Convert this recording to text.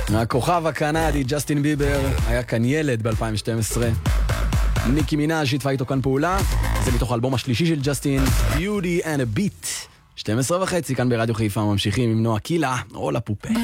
הכוכב הקנדי ג'סטין ביבר היה כאן ילד ב-2012. ניקי מינאז' שיתפה איתו כאן פעולה. זה מתוך האלבום השלישי של ג'סטין, Beauty and a Beat. 12:30 כאן ברדיו חיפה, ממשיכים עם נועה קילה, או לפופה.